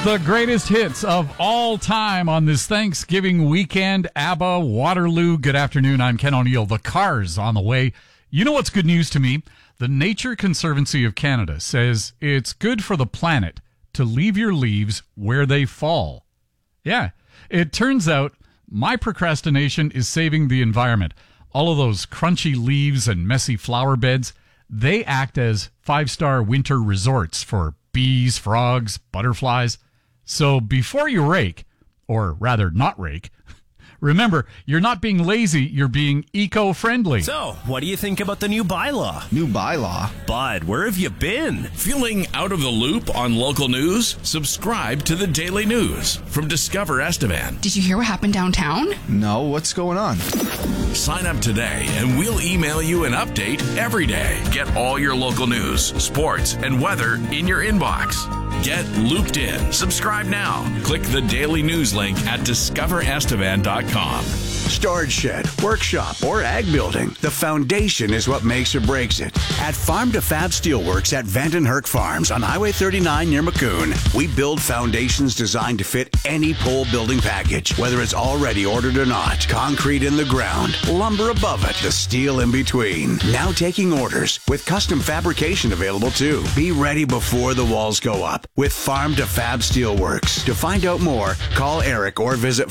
The greatest hits of all time on this Thanksgiving weekend. ABBA, Waterloo. Good afternoon. I'm Ken O'Neill. The Cars on the way. You know what's good news to me? The Nature Conservancy of Canada says it's good for the planet to leave your leaves where they fall. Yeah, it turns out my procrastination is saving the environment. All of those crunchy leaves and messy flower beds, they act as 5-star winter resorts for bees, frogs, butterflies. So before you rake, or rather not rake, remember, you're not being lazy, you're being eco-friendly. So, what do you think about the new bylaw? New bylaw? Bud, where have you been? Feeling out of the loop on local news? Subscribe to the Daily News from Discover Estevan. Did you hear what happened downtown? No, what's going on? Sign up today and we'll email you an update every day. Get all your local news, sports, and weather in your inbox. Get looped in. Subscribe now. Click the Daily News link at discoverestevan.com. Storage shed, workshop, or ag building. The foundation is what makes or breaks it. At Farm to Fab Steelworks at Vandenherk Farms on Highway 39 near Maccoon, we build foundations designed to fit any pole building package, whether it's already ordered or not. Concrete in the ground, lumber above it, the steel in between. Now taking orders with custom fabrication available too. Be ready before the walls go up with Farm to Fab Steelworks. To find out more, call Eric or visit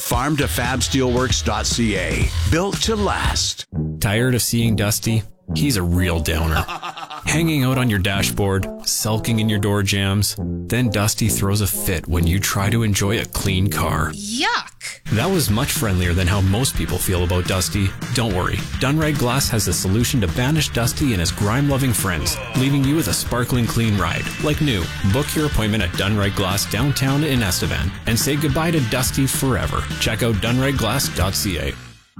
farmtofabsteelworks.ca. Built to last. Tired of seeing Dusty? He's a real downer. Hanging out on your dashboard, sulking in your door jams. Then Dusty throws a fit when you try to enjoy a clean car. Yuck! That was much friendlier than how most people feel about Dusty. Don't worry, Dunride Glass has the solution to banish Dusty and his grime-loving friends, leaving you with a sparkling clean ride, like new. Book your appointment at Dunride Glass downtown in Estevan and say goodbye to Dusty forever. Check out dunrideglass.ca.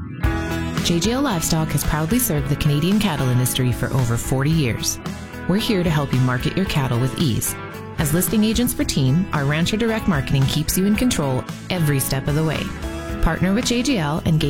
JGL Livestock has proudly served the Canadian cattle industry for over 40 years. We're here to help you market your cattle with ease. As listing agents for Team, our Rancher Direct Marketing keeps you in control every step of the way. Partner with JGL and